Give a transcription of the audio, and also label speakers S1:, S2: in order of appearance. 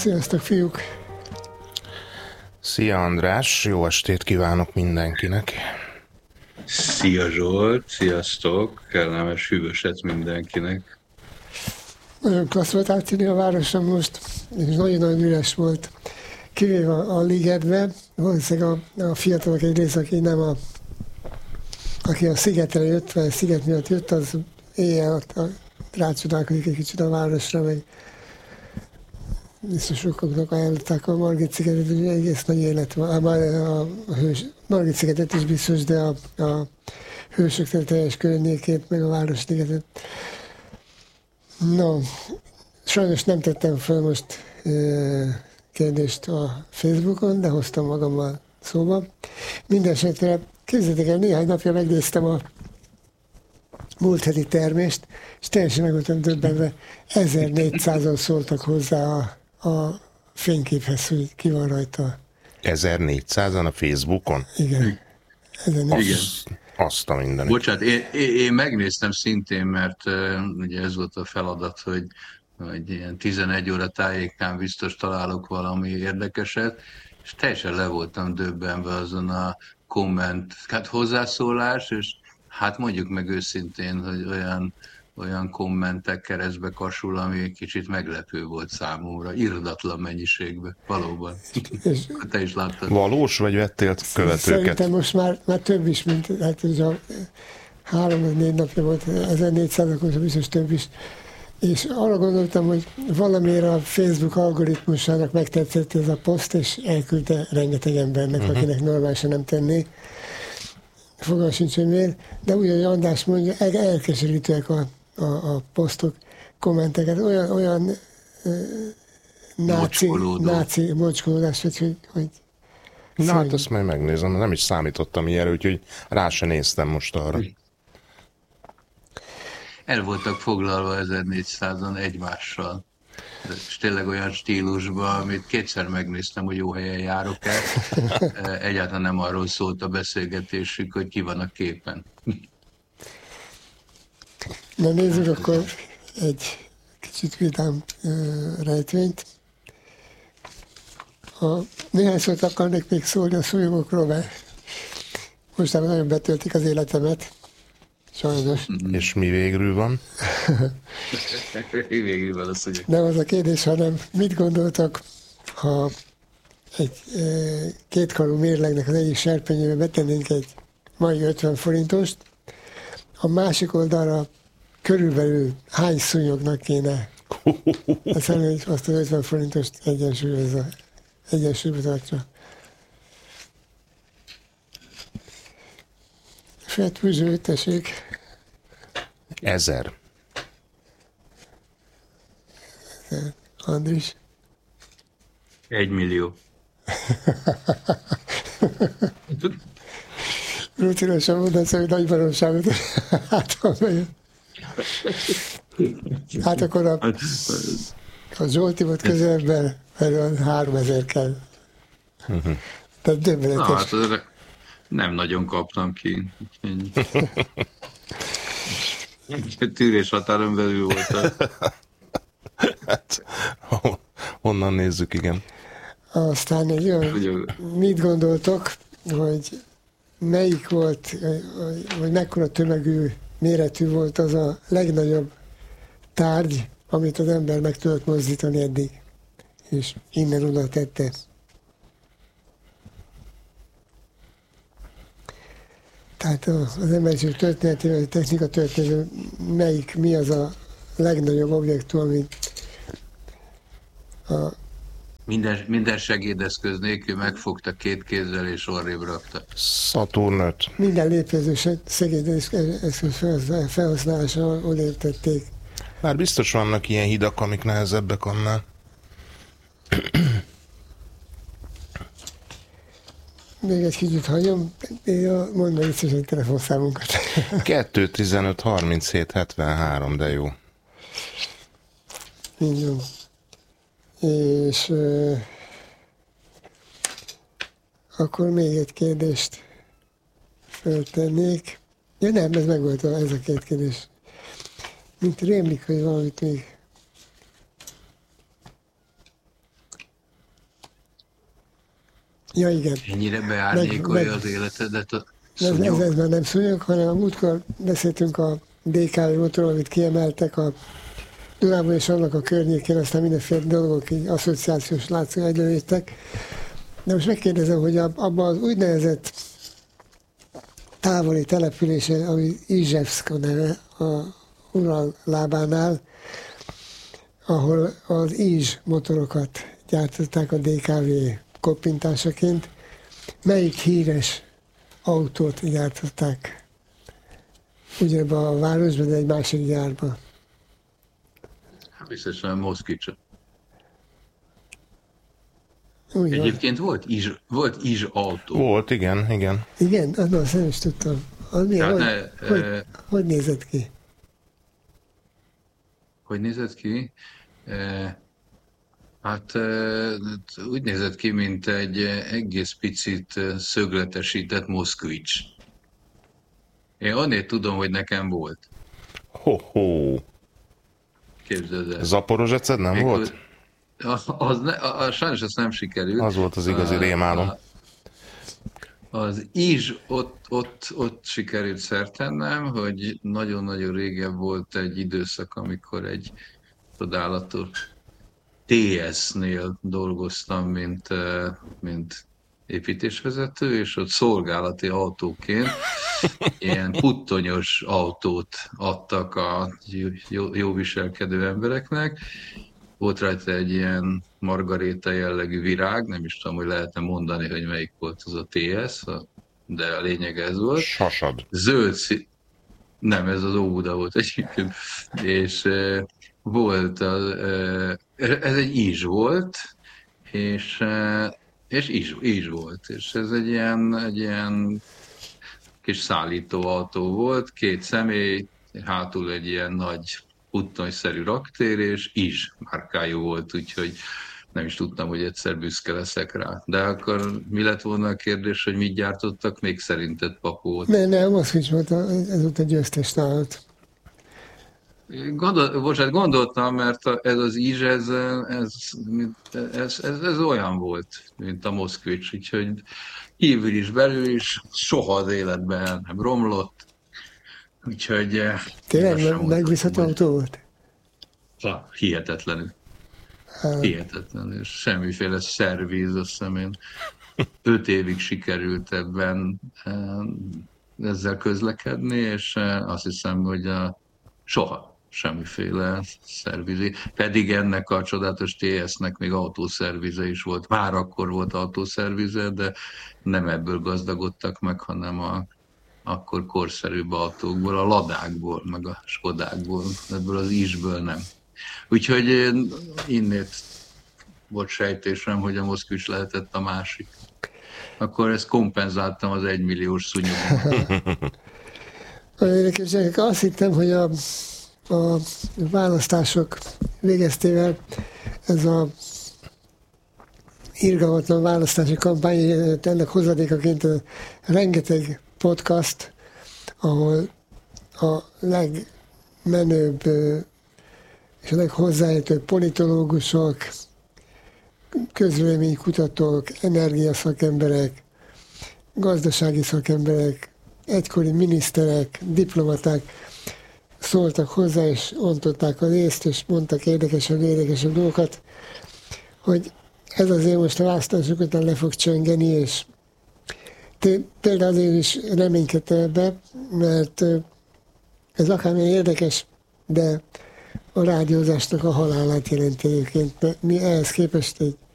S1: Sziasztok, fiúk!
S2: Szia András, jó estét kívánok mindenkinek!
S3: Szia Zsolt, sziasztok, kellemes hűvöset mindenkinek.
S1: Nagyon klassz volt átjönni a városon most, és nagyon-nagyon üres volt. Kivéve a ligetbe, valószínűleg a fiatalok egy része, aki a szigetre jött, vagy a sziget miatt jött, az éjjel rácsodálkozik egy kicsit a városra, meg biztos sokaknak ajánlották a Margit szigetet, hogy egész nagy élet van. A Margit szigetet is biztos, de a Hősök teljes környékét, meg a Városligetet. No, sajnos nem tettem fel most kérdést a Facebookon, de hoztam magammal szóba. Mindenesetre képzeljétek el, néhány napja megnéztem a múlt heti termést, és teljesen meg voltam döbbenve, 1400-an szóltak hozzá a fényképhez, hogy ki van rajta.
S2: 1400-an a Facebookon?
S1: Igen.
S2: Azt a mindenit.
S3: Bocsánat, én megnéztem szintén, mert ugye ez volt a feladat, hogy ilyen 11 óra tájékán biztos találok valami érdekeset, és teljesen le voltam döbbenve azon a hozzászólás, és hát mondjuk meg őszintén, hogy olyan kommentek keresztbe kasul, ami kicsit meglepő volt számomra, irdatlan mennyiségben, valóban. Te is láttad.
S2: Valós, vagy vettél követőket?
S1: Szerintem most már több is, mint hát ez a 3-4 napja volt, 1400-akon biztos több is. És arra gondoltam, hogy valamiért a Facebook algoritmusának megtetszett ez a poszt, és elküldte rengeteg embernek, akinek normálisan nem tenné. Fogalmam sincs, hogy miért, de úgy, hogy András mondja, elkeserítőek a posztok, kommenteket, olyan náci mocskolódás, hogy
S2: na hát azt majd megnézem, nem is számítottam ilyenre, úgyhogy rá se néztem most arra.
S3: El voltak foglalva 1400-an egymással. És tényleg olyan stílusban, amit kétszer megnéztem, hogy jó helyen járok el. Egyáltalán nem arról szólt a beszélgetésük, hogy ki van a képen.
S1: Na nézzük akkor egy kicsit vidám rejtvényt. Néhány szót akarnék még szólni a szúnyogokról, mert mostában nagyon betöltik az életemet. Sajnos.
S2: És mi végül van?
S3: Végül van a szúnyog.
S1: Nem az a kérdés, hanem mit gondoltak, ha egy kétkarú mérlegnek az egyik serpenyőbe betennénk egy mai 50 forintost, a másik oldalra körülbelül hány szúnyognak kéne leszelni, hogy azt az 50 forintost egyensúlyba tartsa. Fett Puzső, tessék.
S2: 1000.
S1: Andris.
S3: 1 millió.
S1: Rutinosan mondasz, hogy nagy baromságot. Hát akkor a Zsolti volt közelben, mert 3000 kell. Tehát döbbenetes.
S3: Hát nem nagyon kaptam ki. Tűrés határon belül volt.
S2: Hát, honnan nézzük, igen.
S1: Aztán egy olyan, mit gondoltok, hogy melyik volt, vagy mekkora tömegű, méretű volt az a legnagyobb tárgy, amit az ember meg tudott mozdítani eddig, és innen oda tette. Tehát az emberiség történetében, a technika történetében mi az a legnagyobb objektum, amit
S3: Minden segédeszköz nélkül megfogta két kézzel és orrébb rakta.
S2: Saturn 5.
S1: Minden létező segédeszköz felhasználása odértették.
S2: Már biztos vannak ilyen hidak, amik nehezebbek annál.
S1: Még egy kicsit hagyom, mondd meg biztos egy telefonszámunkat.
S2: 2 15 37 73, de jó.
S1: Így van. És akkor még egy kérdést feltennék. Ja nem, ez meg volt ez a két kérdés. Mint rémlik, hogy valamit még Ja, igen.
S3: Ennyire beárnyékolja az életedet a szúnyog?
S1: Ez már nem szúnyog, hanem a múltkor beszéltünk a DKV motorról, amit kiemeltek a Dunában és annak a környékén, aztán mindenféle dolgok, így asszociációs látszó egylőjöttek. De most megkérdezem, hogy abban az úgynevezett távoli településen, ami Izsevszka neve, a Ural lábánál, ahol az Izs motorokat gyártották a DKV koppintásaként, melyik híres autót gyártották ugyanebben a városban, de egy másik gyárban?
S3: Biztosan Moszkvicsot.
S1: Úgy
S3: Egyébként volt Izs autó.
S2: Volt, igen.
S1: Igen? Azt nem is tudtam. Az milyen, hogy nézett ki?
S3: Hogy nézett ki? Hát úgy nézett ki, mint egy egész picit szögletesített Moszkvics. Én annét tudom, hogy nekem volt.
S2: Ho-ho.
S3: Képzeld el.
S2: Zaporozseced nem volt?
S3: Sajnos azt nem sikerült.
S2: Az volt az igazi rémálom.
S3: Az Izs, ott sikerült szertennem, hogy nagyon-nagyon régen volt egy időszak, amikor egy csodálatos TS-nél dolgoztam, mint építésvezető, és ott szolgálati autóként ilyen puttonyos autót adtak a jó viselkedő embereknek. Volt rajta egy ilyen margaréta jellegű virág, nem is tudom, hogy lehetne mondani, hogy melyik volt az a TS, de a lényeg ez volt.
S2: Sasad.
S3: Zöld nem, ez az Óbuda volt egyébként. És volt, ez egy Izs volt, és Izs volt, és ez egy ilyen kis szállítóautó volt, 2 személy, hátul egy ilyen nagy puttonyszerű raktér, és Izs márkájú volt, úgyhogy nem is tudtam, hogy egyszer büszke leszek rá. De akkor mi lett volna a kérdés, hogy mit gyártottak? Még szerinted Papót?
S1: Nem, Moszkvics volt, ez volt a győztes tálat.
S3: Gondoltam, mert ez az Izs, ez olyan volt, mint a Moszkvics, úgyhogy kívül is, belül is soha az életben nem romlott. Úgyhogy...
S1: Tényleg megbízható autó volt?
S3: Hihetetlenül. Hihetetlenül. Semmiféle szerviz, azt hiszem én 5 évig sikerült ebben ezzel közlekedni, és azt hiszem, hogy soha semmiféle szervizi. Pedig ennek a csodálatos TS-nek még autószervize is volt. Már akkor volt autószervize, de nem ebből gazdagodtak meg, hanem akkor korszerűbb autókból, a Ladákból, meg a Skodákból, ebből az Izsből nem. Úgyhogy innét volt sejtésem, hogy a Moszkvics lehetett a másik. Akkor ezt kompenzáltam az 1 milliós szúnyogomat.
S1: Érdekesek, azt hittem, hogy a választások végeztével ez a irgalmatlan választási kampány, ennek hozadékaként a rengeteg podcast, ahol a legmenőbb és a leghozzáértőbb politológusok, közvéleménykutatók, energiaszakemberek, gazdasági szakemberek, egykori miniszterek, diplomaták szóltak hozzá, és ontották a részt, és mondtak érdekesebb dolgokat, hogy ez azért most a választások után le fog csöngeni, és például azért is reménykedtem ebbe, mert ez akármilyen érdekes, de a rádiózásnak a halálát jelenti egyébként. Mi ehhez képest egy